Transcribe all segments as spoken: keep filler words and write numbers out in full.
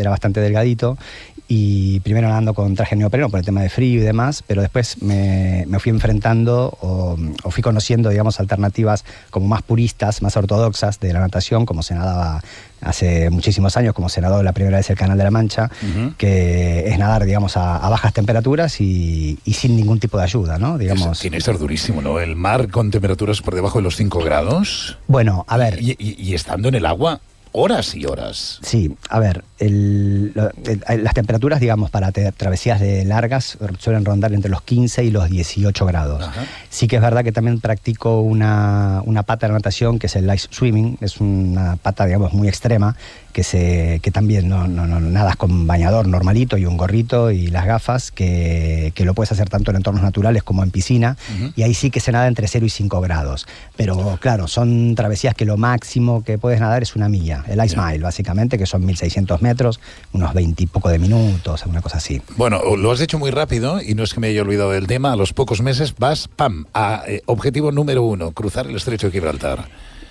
era bastante delgadito, y primero nadando con traje neopreno por el tema de frío y demás, pero después me, me fui enfrentando o, o fui conociendo, digamos, alternativas como más puristas, más ortodoxas de la natación, como se nadaba hace muchísimos años, como se nadó la primera vez el Canal de la Mancha, uh-huh. que es nadar, digamos, a, a bajas temperaturas y, y sin ningún tipo de ayuda, ¿no? Digamos. Es, tiene que ser durísimo, ¿no? El mar con temperaturas por debajo de los cinco grados. Bueno, a ver. Y, y, y estando en el agua horas y horas. Sí, a ver, el, lo, el, las temperaturas, digamos, para te, travesías de largas suelen rondar entre los quince y los dieciocho grados. Ajá. Sí que es verdad que también practico una, una pata de natación que es el ice swimming, es una pata, digamos, muy extrema, que, se, que también no, no, no nadas con bañador normalito y un gorrito y las gafas, que, que lo puedes hacer tanto en entornos naturales como en piscina, uh-huh. y ahí sí que se nada entre cero y cinco grados. Pero claro, son travesías que lo máximo que puedes nadar es una milla, el Ice yeah. Mile, básicamente, que son mil seiscientos metros, unos veinte y poco de minutos, una cosa así. Bueno, lo has hecho muy rápido, y no es que me haya olvidado del tema, a los pocos meses vas, pam, a eh, objetivo número uno, cruzar el Estrecho de Gibraltar.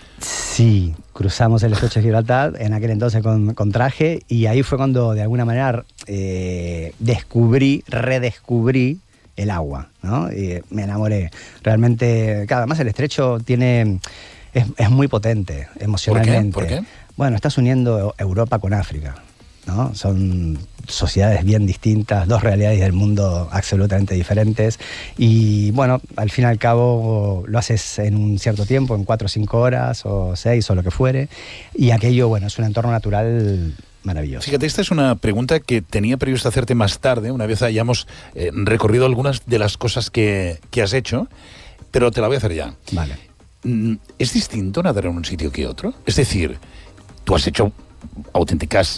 Sí, cruzamos el Estrecho de Gibraltar, en aquel entonces con, con traje, y ahí fue cuando de alguna manera eh, descubrí, redescubrí el agua, ¿no? Y me enamoré. Realmente, claro, además el estrecho tiene, es, es muy potente emocionalmente. ¿Por qué? ¿Por qué? Bueno, estás uniendo Europa con África, ¿no? Son sociedades bien distintas, dos realidades del mundo absolutamente diferentes, y bueno, al fin y al cabo lo haces en un cierto tiempo, en cuatro o cinco horas o seis o lo que fuere, y aquello, bueno, es un entorno natural maravilloso. Fíjate, esta es una pregunta que tenía previsto hacerte más tarde, una vez hayamos eh, recorrido algunas de las cosas que, que has hecho, pero te la voy a hacer ya. Vale. ¿Es distinto nadar en un sitio que otro? Es decir, tú has hecho auténticas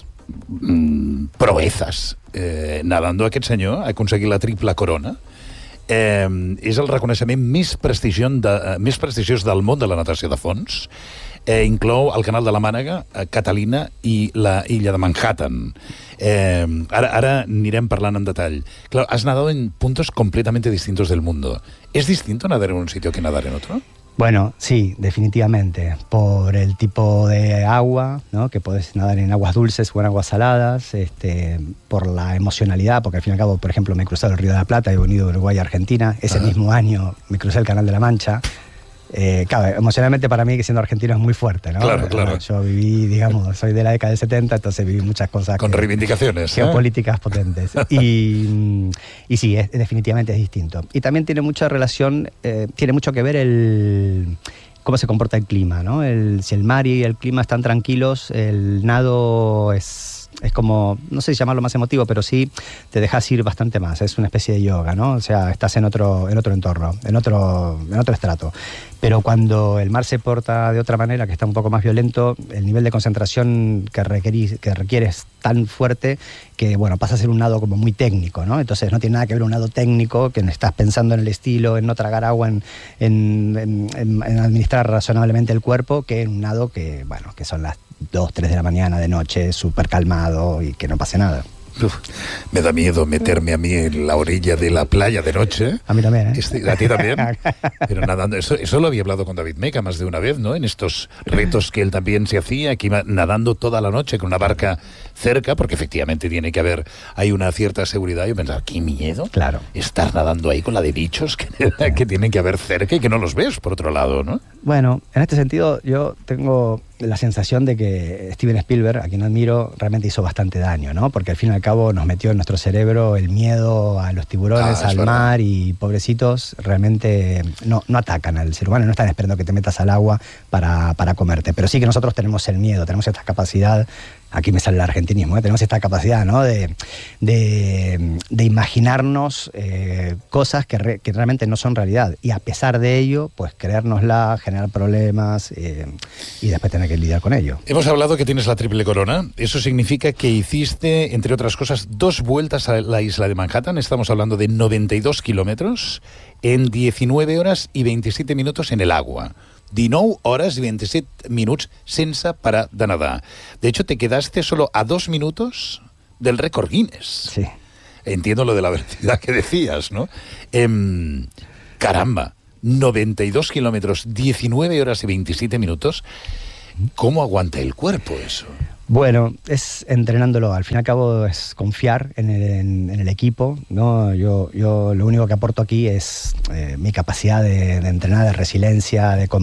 mm, proezas eh, nadando. Aquest senyor ha aconseguit la triple corona. Eh, és el reconeixement més prestigiós, de, eh, més prestigiós del món de la natació de fons. Eh, inclou el Canal de la Mànega, eh, Catalina i la illa de Manhattan. Eh, ara, ara anirem parlant en detall. Claro, has nadado en puntos completamente distintos del mundo. ¿Es distinto nadar en un sitio que nadar en otro? Bueno, sí, definitivamente, por el tipo de agua, ¿no? Que podés nadar en aguas dulces o en aguas saladas, este, por la emocionalidad, porque al fin y al cabo, por ejemplo, me he cruzado el Río de la Plata, he venido de Uruguay a Argentina, ese Ajá. mismo año me crucé el Canal de la Mancha. Eh, claro, emocionalmente para mí, que siendo argentino, es muy fuerte, ¿no? Claro, claro. Yo viví, digamos, soy de la década del setenta, entonces viví muchas cosas. Con que, reivindicaciones. Geopolíticas ¿eh? potentes. Y, y sí, es, definitivamente es distinto. Y también tiene mucha relación, eh, tiene mucho que ver el cómo se comporta el clima, ¿no? El, si el mar y el clima están tranquilos, el nado es... es como, no sé si llamarlo más emotivo, pero sí te dejas ir bastante más, es una especie de yoga, ¿no? O sea, estás en otro, en otro entorno, en otro, en otro estrato. Pero cuando el mar se porta de otra manera, que está un poco más violento, el nivel de concentración que, requerís, que requiere es tan fuerte que, bueno, pasa a ser un nado como muy técnico, ¿no? Entonces no tiene nada que ver un nado técnico, que estás pensando en el estilo, en no tragar agua, en, en, en, en administrar razonablemente el cuerpo, que en un nado que, bueno, que son las dos, tres de la mañana, de noche, súper calmado y que no pase nada. Uf, me da miedo meterme a mí en la orilla de la playa de noche. A mí también, ¿eh? Este, a ti también. Pero nadando, eso, eso lo había hablado con David Meca más de una vez, ¿no? En estos retos que él también se hacía, que iba nadando toda la noche con una barca cerca, porque efectivamente tiene que haber, hay una cierta seguridad. Yo pensaba, qué miedo. Claro. Estar nadando ahí con la de bichos que, que tienen que haber cerca y que no los ves, por otro lado, ¿no? Bueno, en este sentido yo tengo la sensación de que Steven Spielberg, a quien admiro, realmente hizo bastante daño, ¿no? Porque al fin y al cabo nos metió en nuestro cerebro el miedo a los tiburones, ah, al verdad. mar, y pobrecitos realmente no, no atacan al ser humano, no están esperando que te metas al agua para, para comerte. Pero sí que nosotros tenemos el miedo, tenemos esta capacidad, aquí me sale el argentinismo, ¿eh? Tenemos esta capacidad, ¿no? de, de, de imaginarnos eh, cosas que, re, que realmente no son realidad, y a pesar de ello, pues creérnosla, generar problemas eh, y después tener que lidiar con ello. Hemos hablado que tienes la triple corona. Eso significa que hiciste, entre otras cosas, dos vueltas a la isla de Manhattan. Estamos hablando de noventa y dos kilómetros en diecinueve horas y veintisiete minutos en el agua. dinou horas y veintisiete minutos sense parar de nadar. De hecho, te quedaste solo a dos minutos del récord Guinness. Sí. Entiendo lo de la velocidad que decías, ¿no? Eh, caramba, noventa y dos kilómetros, diecinueve horas y veintisiete minutos. ¿Cómo aguanta el cuerpo eso? Bueno, es entrenándolo. Al fin y al cabo es confiar en el, en, en el equipo, ¿no? Yo, yo lo único que aporto aquí es eh, mi capacidad de, de entrenar, de resiliencia, de